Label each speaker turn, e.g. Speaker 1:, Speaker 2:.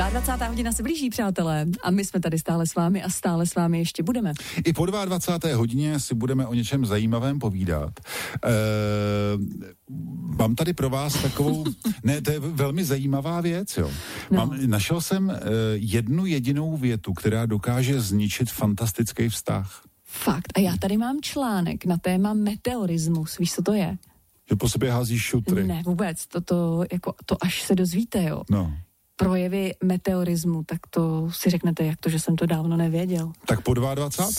Speaker 1: 22. hodina se blíží, přátelé, a my jsme tady stále s vámi a stále s vámi ještě budeme.
Speaker 2: I po 22. hodině si budeme o něčem zajímavém povídat. Mám tady pro vás takovou, ne, to je velmi zajímavá věc, jo.
Speaker 1: No.
Speaker 2: Našel jsem jednu jedinou větu, která dokáže zničit fantastický vztah.
Speaker 1: Fakt. A já tady mám článek na téma meteorismus. Víš, co to je?
Speaker 2: Že po sobě házíš šutry.
Speaker 1: Ne, vůbec. To až se dozvíte, jo.
Speaker 2: No.
Speaker 1: Projevy meteorismu, tak to si řeknete, jak to, že jsem to dávno nevěděl.
Speaker 2: Tak po 22.